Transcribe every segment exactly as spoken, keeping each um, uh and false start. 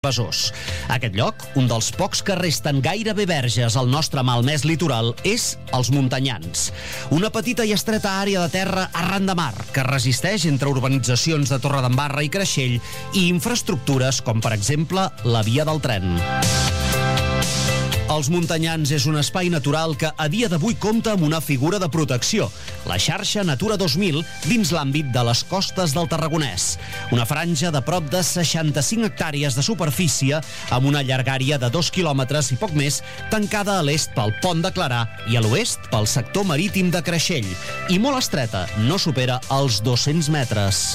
Besòs. Aquest lloc, un dels pocs que resten gairebé verges al nostre malmès litoral, és els Muntanyans. Una petita i estreta àrea de terra arran de mar, que resisteix entre urbanitzacions de Torredembarra i Creixell i infraestructures com, per exemple, la via del tren. Els Muntanyans és un espai natural que a dia d'avui compta amb una figura de protecció, la xarxa Natura dos mil, dins l'àmbit de les costes del Tarragonès. Una franja de prop de seixanta-cinc hectàrees de superfície, amb una llargària de dos quilòmetres i poc més, tancada a l'est pel Pont de Clarà i a l'oest pel sector marítim de Creixell, i molt estreta, no supera els dos-cents metres.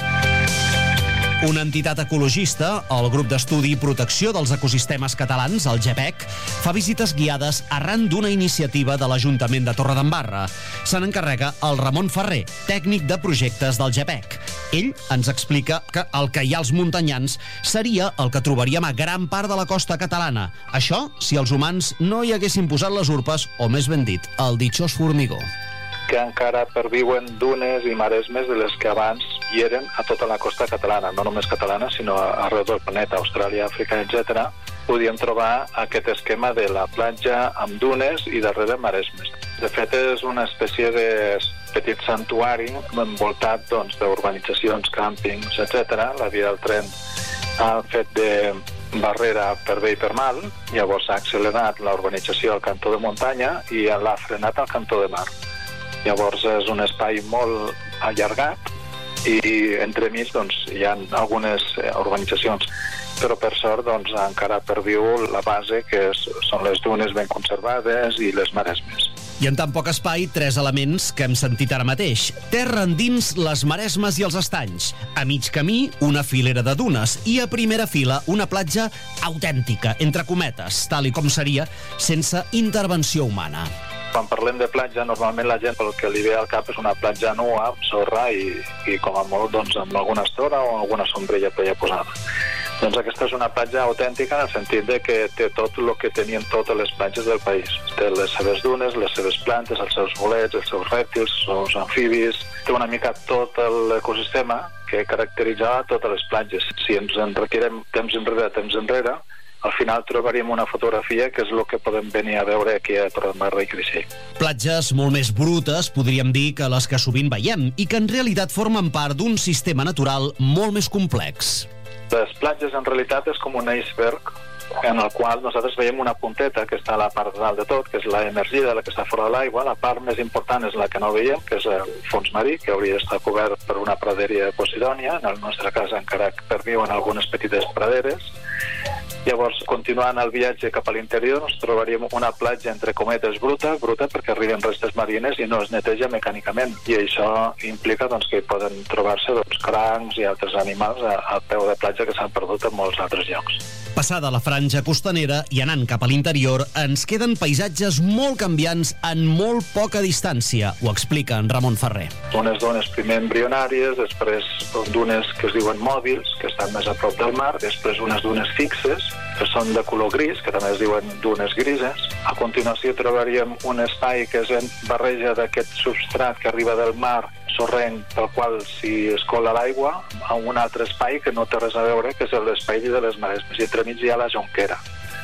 Una entitat ecologista, el Grup d'Estudi i Protecció dels Ecosistemes Catalans, el GEPEC, fa visites guiades arran d'una iniciativa de l'Ajuntament de Torredembarra. Se n'encarrega el Ramon Ferrer, tècnic de projectes del GEPEC. Ell ens explica que el que hi ha als Muntanyans seria el que trobaríem a gran part de la costa catalana. Això si els humans no hi haguessin posat les urpes, o més ben dit, el ditxós formigó. Que encara perviuen dunes i maresmes de les que abans hi eren a tota la costa catalana, no només catalana, sinó arreu del planeta, Austràlia, Àfrica, etcètera. Podíem trobar aquest esquema de la platja amb dunes i darrere maresmes. De fet, és una espècie de petit santuari envoltat doncs, d'urbanitzacions, càmpings, etcètera. La via del tren ha fet de barrera per bé i per mal, llavors ha accelerat la urbanització al cantó de muntanya i l'ha frenat al cantó de mar. Llavors és un espai molt allargat i entremig doncs, hi ha algunes urbanitzacions, però per sort doncs, encara perviu la base, que és, són les dunes ben conservades i les maresmes. I en tan poc espai, tres elements que hem sentit ara mateix. Terra endins, les maresmes i els estanys. A mig camí, una filera de dunes. I a primera fila, una platja autèntica, entre cometes, tal i com seria, sense intervenció humana. Quan parlem de platja, normalment la gent el que li ve al cap és una platja nua, amb sorra i, i com a molt doncs, amb alguna estora o alguna sombrilla per allà posada. Doncs aquesta és una platja autèntica en el sentit de que té tot el que tenien totes les platges del país. Té les seves dunes, les seves plantes, els seus bolets, els seus rèptils, els seus amfibis. Té una mica tot l'ecosistema que caracteritzava totes les platges. Si ens en retirem temps enrere, temps enrere, al final trobaríem una fotografia que és el que podem venir a veure aquí a Torredembarra i Creixell. Platges molt més brutes, podríem dir, que les que sovint veiem i que en realitat formen part d'un sistema natural molt més complex. Les platges en realitat és com un iceberg en el qual nosaltres veiem una punteta que està a la part dalt de tot, que és la emergida, la que està fora de l'aigua. La part més important és la que no veiem, que és el fons marí, que hauria d'estar cobert per una praderia de Posidònia. En el nostre cas encara perviuen algunes petites praderes. Llavors, continuant el viatge cap a l'interior, ens trobaríem una platja, entre cometes, bruta, bruta perquè arriben restes marines i no es neteja mecànicament. I això implica doncs, que poden trobar-se doncs, crancs i altres animals al peu de platja que s'han perdut en molts altres llocs. Passada la franja costanera i anant cap a l'interior, ens queden paisatges molt canviants en molt poca distància, ho explica en Ramon Ferrer. Unes dunes primer embrionàries, després dunes que es diuen mòbils, que estan més a prop del mar, després unes dunes fixes, que són de color gris, que també es diuen dunes grises. A continuació trobaríem un espai que és en barreja d'aquest substrat que arriba del mar, sorrenc, pel qual s'hi escola l'aigua, a un altre espai que no té res a veure, que és l'espai de les maresmes, i entremig hi ha la jonquera.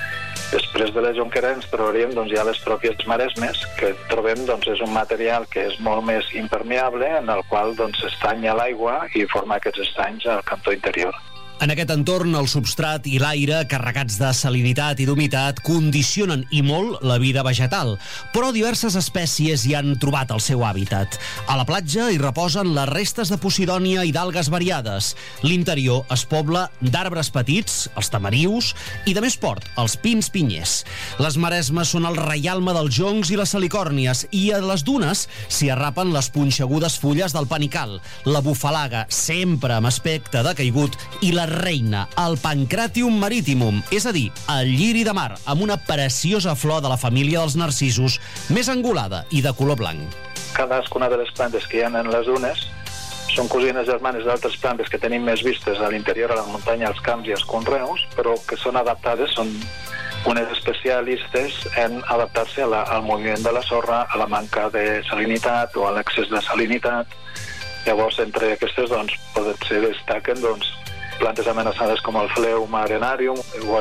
Després de la jonquera ens trobaríem doncs, ja les pròpies maresmes, que trobem doncs, és un material que és molt més impermeable, en el qual doncs, s'estanya l'aigua i forma aquests estanys al cantó interior. En aquest entorn, el substrat i l'aire, carregats de salinitat i d'humitat, condicionen i molt la vida vegetal, però diverses espècies hi han trobat el seu hàbitat. A la platja hi reposen les restes de posidònia i d'algues variades. L'interior es pobla d'arbres petits, els tamarius, i de més port, els pins pinyers. Les maresmes són el reialme dels joncs i les salicòrnies, i a les dunes s'hi arrapen les punxegudes fulles del panical, la bufalaga, sempre amb aspecte de caigut, i la reina, el Pancratium maritimum, és a dir, el lliri de mar, amb una preciosa flor de la família dels narcisos, més angulada i de color blanc. Cadascuna de les plantes que hi ha en les dunes són cosines germanes d'altres plantes que tenim més vistes a l'interior, a la muntanya, als camps i als conreus, però que són adaptades, són unes especialistes en adaptar-se al moviment de la sorra, a la manca de salinitat o a l'excés de salinitat. Llavors, entre aquestes, doncs, potser destaquen doncs, plantes amenaçades com el Phleum arenarium o